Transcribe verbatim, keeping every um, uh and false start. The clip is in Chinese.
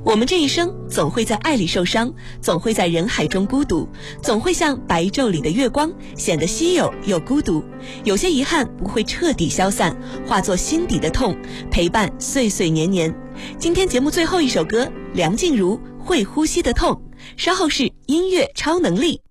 我们这一生总会在爱里受伤，总会在人海中孤独，总会像白昼里的月光，显得稀有又孤独。有些遗憾不会彻底消散，化作心底的痛，陪伴岁岁年年。今天节目最后一首歌，梁静茹《会呼吸的痛》，稍后是音乐超能力。